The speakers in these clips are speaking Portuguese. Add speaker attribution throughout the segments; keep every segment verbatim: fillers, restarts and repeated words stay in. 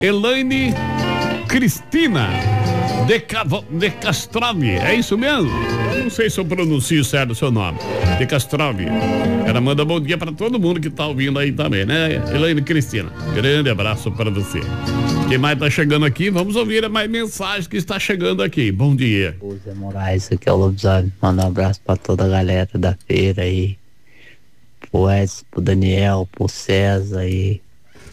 Speaker 1: Elaine Cristina de, Cavo, de Castrove, é isso mesmo? Eu não sei se eu pronuncio certo o seu nome. De Castrove. Ela manda bom dia para todo mundo que tá ouvindo aí também, né? Elaine Cristina, grande abraço para você. Quem mais tá chegando aqui? Vamos ouvir mais mensagens que está chegando aqui. Bom dia.
Speaker 2: O Zé Moraes, aqui é o Lobisomem. Manda um abraço para toda a galera da feira aí. Pro Edson, pro Daniel, pro César aí.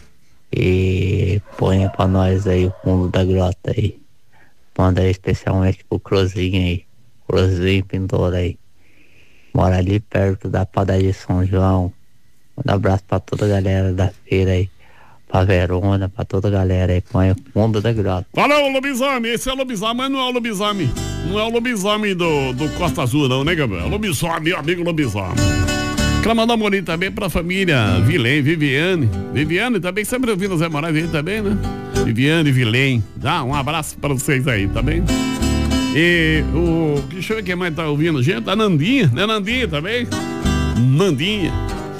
Speaker 2: E ponha pra nós aí o fundo da grota aí. Manda aí especialmente pro Cruzinho aí. Cruzinho Pintor aí. Mora ali perto da padaria São João. Manda um abraço pra toda a galera da feira aí. Pra Verona, pra toda a galera aí. Põe o fundo da grota.
Speaker 1: Falou, lobisomem. Esse é o lobisomem, mas não é o lobisomem. Não é o lobisomem do, do Costa Azul, não, né, Gabriel? É o lobisomem, meu amigo lobisomem. Quero mandar um bonito também pra família Vilém, Viviane. Viviane também, sempre ouvindo o Zé Moraes aí também, né? Viviane, Vilém. Dá um abraço pra vocês aí, tá bem? E o. Deixa eu ver quem mais tá ouvindo, gente. A Nandinha, né, Nandinha também? Nandinha.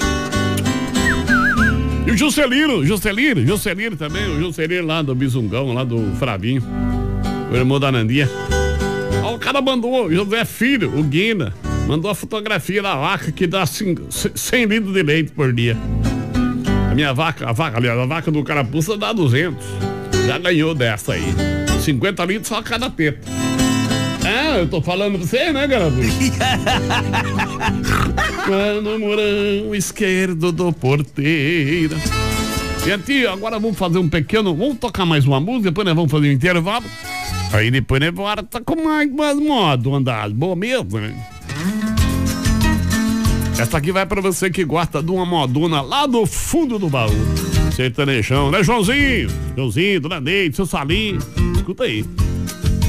Speaker 1: E o Juscelino, Juscelino, Juscelino também, o Juscelino lá do Bizungão, lá do Fravinho. O irmão da Nandinha. Ó, o cara mandou, o José Filho, o Guina. Mandou a fotografia da vaca que dá cem litros de leite por dia. A minha vaca, a vaca, aliás, a vaca do Carapuça dá duzentos. Já ganhou dessa aí. cinquenta litros só cada teta. Ah, eu tô falando pra você, né, Carapuça? Quando o morão esquerdo do porteiro. Gente, agora vamos fazer um pequeno. Vamos tocar mais uma música, depois nós vamos fazer um intervalo. Aí depois nós vamos tá com mais, mais modo andar. Boa mesmo, né? Essa aqui vai pra você que gosta de uma modona lá do fundo do baú. Sertanejão, né, Joãozinho? Joãozinho, Dona Neide, seu Salim. Escuta aí.